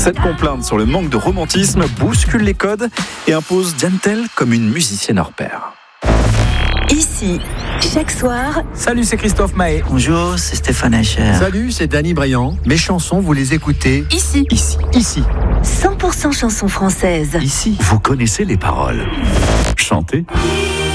Cette complainte sur le manque de romantisme bouscule les codes et impose Diane Tell comme une musicienne hors pair. Ici, chaque soir. Salut, c'est Christophe Mahé. Bonjour, c'est Stéphane Echer. Salut, c'est Danny Briand. Mes chansons, vous les écoutez Ici. 100% chansons françaises. Ici. Vous connaissez les paroles. Chantez.